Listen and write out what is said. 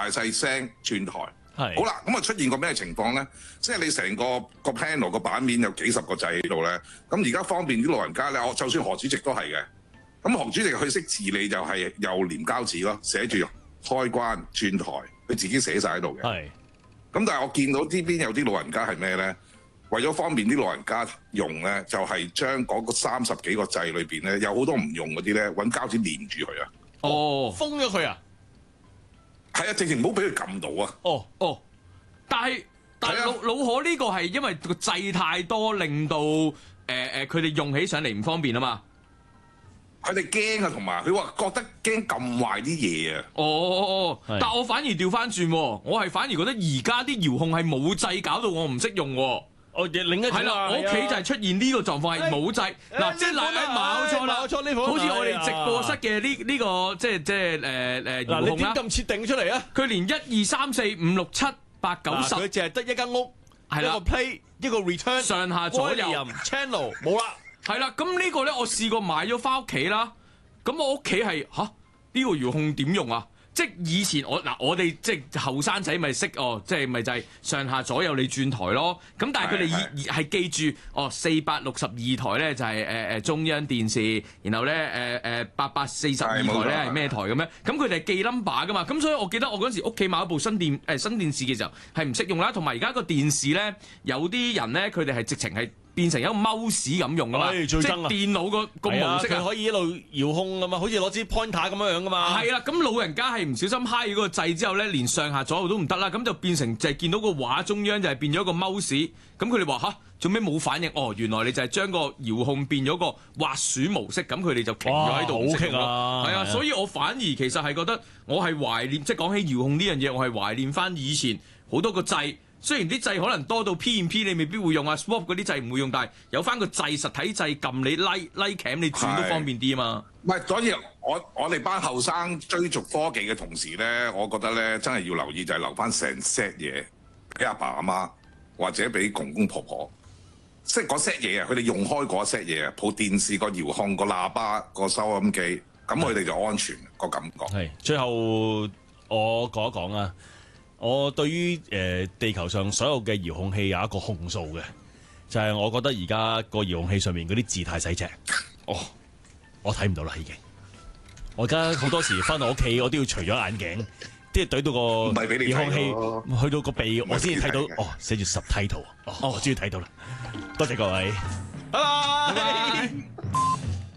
大細聲轉台。 係好啦，咁啊出現個咩情況咧？即係你成個 panel 個版面有幾十個掣喺度咧。咁而家方便啲老人家咧，我就算何主席都係嘅。咁何主席佢識自理就係有黏膠紙咯，寫住開關轉台，佢自己寫晒喺度嘅。 係。 咁但係我見到呢邊有啲老人家係咩咧？為咗方便啲老人家用咧，就係將嗰個30幾個掣裏邊咧，有好多唔用嗰啲咧，揾膠紙黏住佢啊！ 哦，封咗佢啊！ 係啊，直情唔好俾佢撳到啊！ 哦，但係老何呢個係因為個掣太多，令到佢哋用起上嚟唔方便啊嘛。 佢哋驚啊，同埋佢話覺得驚撳壞啲嘢啊！ 但我反而調翻轉，我係反而覺得而家啲遙控係冇掣，搞到我唔識用。 另一係啦，我屋企就係出現呢個狀況係冇掣。嗱，即係冇錯啦，好似我哋直播室嘅呢個即係遙控啦。 你點咁設定出嚟啊？ 佢連1、2、3、4、5、6、7、8、9、10， 佢淨係得一間屋， 係啦， 一個 play， 一個 return， 上下左右 channel 冇啦。 係啦，咁呢個咧我試過買咗翻屋企啦。咁我屋企係呢個遙控點用啊？即係以前我哋即係後生仔咪識即係咪就係上下左右你轉台咯。咁但係佢哋係記住462台咧就係中央電視，然後咧842台咧係咩台咁樣。咁佢哋係記 number 噶嘛。咁所以我記得我嗰陣時屋企買一部新電視嘅時候係唔識用啦。同埋而家個電視咧有啲人咧佢哋係直情係變成一個 mouse 咁用噶嘛，即係電腦個模式佢可以一路遙控噶嘛，好似攞支 pointer 咁樣噶嘛。 係啦，咁老人家係唔小心揩咗嗰個掣之後咧，連上下左右都唔得啦，咁就變成就係見到個畫中央就係變咗個 mouse。咁佢哋話做咩冇反應？原來你就係將個遙控變咗個滑鼠模式，咁佢哋就停咗喺度唔識用咯。係啊，所以我反而其實係覺得我係懷念，即係講起遙控呢樣嘢，我係懷念翻以前好多個掣。雖然啲掣可能多到 P 唔 P 你未必會用啊 ，swap 嗰啲掣唔會用，但係有翻個掣實體掣撳你拉 cam 你轉都方便啲啊嘛。 唔係，所以我哋班後生追逐科技嘅同時咧，我覺得咧真係要留意就係留翻成 set 嘢俾阿爸阿媽或者俾公公婆婆，即係嗰 set 嘢啊，佢哋用開嗰 set 嘢啊，部電視個遙控個喇叭個收音機，咁佢哋就安全個感覺。 係最後我講一講啊。我對於地球上所有嘅遙控器有一個控訴嘅，就係我覺得而家個遙控器上面嗰啲字太細隻，我睇唔到啦已經。我而家好多時翻到屋企，我都要除咗眼鏡，即係對到個遙控器去到個鼻，我先至睇到寫住 subtitle，我終於睇到啦，多謝各位，拜拜。